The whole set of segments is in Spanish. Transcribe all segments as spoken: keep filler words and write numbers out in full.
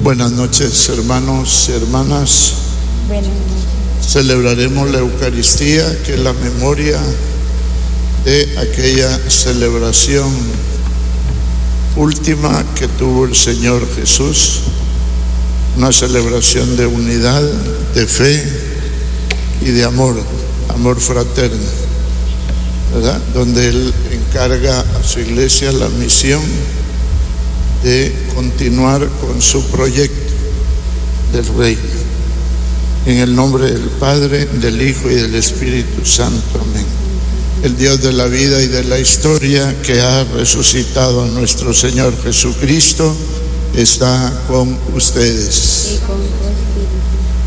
Buenas noches, hermanos y hermanas. Buenas noches. Celebraremos la Eucaristía, que es la memoria de aquella celebración última que tuvo el Señor Jesús, una celebración de unidad, de fe y de amor, amor fraterno, ¿verdad? Donde Él encarga a su iglesia la misión de continuar con su proyecto del reino. En el nombre del Padre, del Hijo y del Espíritu Santo. Amén. El Dios de la vida y de la historia, que ha resucitado a nuestro Señor Jesucristo, está con ustedes. Y con tu espíritu.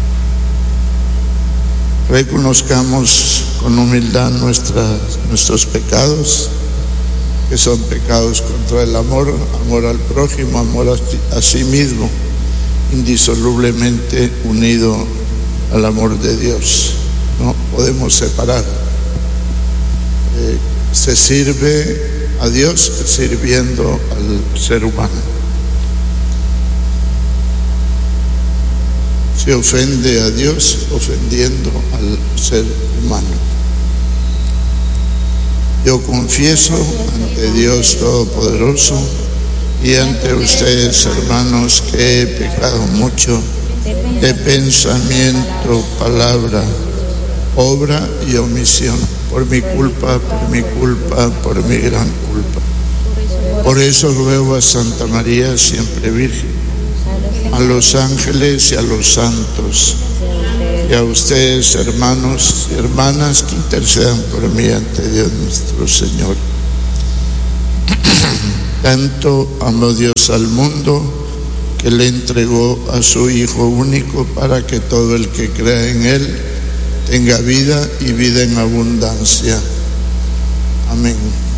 Reconozcamos con humildad nuestras, nuestros pecados, que son pecados contra el amor, amor al prójimo, amor a, a sí mismo, indisolublemente unido al amor de Dios. No podemos separar. Eh, se sirve a Dios sirviendo al ser humano. Se ofende a Dios ofendiendo al ser humano. Yo confieso ante Dios Todopoderoso y ante ustedes, hermanos, que he pecado mucho de pensamiento, palabra, obra y omisión, por mi culpa, por mi culpa, por mi gran culpa. Por eso ruego a Santa María, siempre Virgen, a los ángeles y a los santos, y a ustedes, hermanos y hermanas, que intercedan por mí ante Dios nuestro Señor. Tanto amó Dios al mundo, que le entregó a su Hijo único, para que todo el que crea en Él tenga vida y vida en abundancia. Amén.